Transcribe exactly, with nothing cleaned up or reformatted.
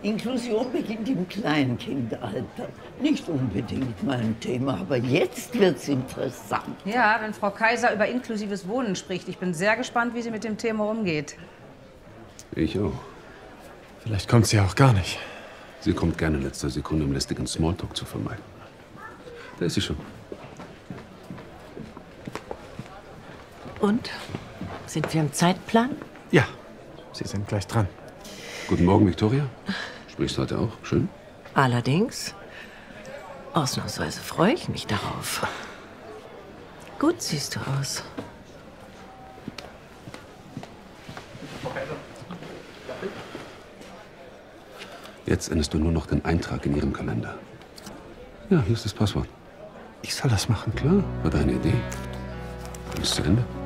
Inklusion beginnt im Kleinkindalter. Nicht unbedingt mein Thema, aber jetzt wird's interessant. Ja, wenn Frau Kaiser über inklusives Wohnen spricht. Ich bin sehr gespannt, wie sie mit dem Thema umgeht. Ich auch. Vielleicht kommt sie auch gar nicht. Sie kommt gerne in letzter Sekunde, um lästigen Smalltalk zu vermeiden. Da ist sie schon. Und? Sind wir im Zeitplan? Ja, Sie sind gleich dran. Guten Morgen, Victoria. Sprichst du heute auch? Schön? Allerdings. Ausnahmsweise freue ich mich darauf. Gut siehst du aus. Jetzt änderst du nur noch den Eintrag in ihrem Kalender. Ja, hier ist das Passwort. Ich soll das machen. Klar, war deine Idee. Ist zu Ende.